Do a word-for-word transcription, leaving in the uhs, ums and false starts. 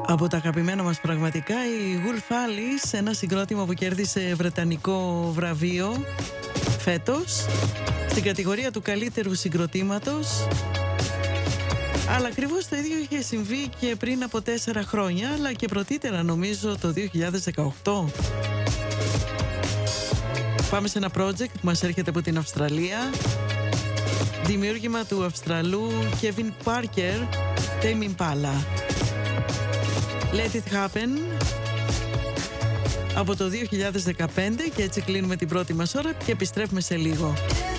Από τα αγαπημένα μας πραγματικά, η Wolf Alice, ένα συγκρότημα που κέρδισε βρετανικό βραβείο φέτος στην κατηγορία του καλύτερου συγκροτήματος. Αλλά ακριβώς το ίδιο είχε συμβεί και πριν από τέσσερα χρόνια, αλλά και πρωτήτερα νομίζω το δύο χιλιάδες δεκαοκτώ. Πάμε σε ένα project που μας έρχεται από την Αυστραλία, δημιούργημα του Αυστραλού Kevin Parker, Tame Impala. Let It Happen από το δύο χιλιάδες δεκαπέντε, και έτσι κλείνουμε την πρώτη μας ώρα και επιστρέφουμε σε λίγο.